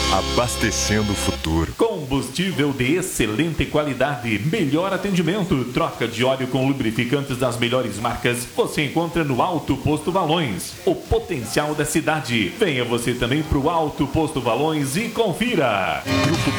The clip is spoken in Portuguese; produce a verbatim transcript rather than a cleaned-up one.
abastecendo o futuro. Combustível de excelente qualidade, melhor atendimento, troca de óleo com lubrificantes das melhores marcas, você encontra no Alto Posto Valões, o potencial da cidade. Venha você também para o Alto Posto Valões e confira. Grupo